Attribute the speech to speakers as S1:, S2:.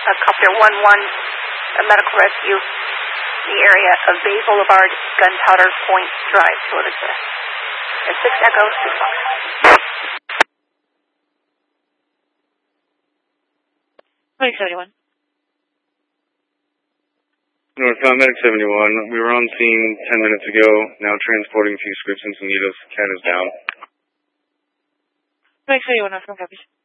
S1: Copter 1-1, a medical rescue in the area of Bay Boulevard, Gunpowder Point Drive, Florida. And 6 Echo 6 Fox.
S2: 71.
S3: North Medic 71. We were on scene 10 minutes ago, now transporting a few scripts and some needles. Cat is down.
S2: Medic 71, North, copies.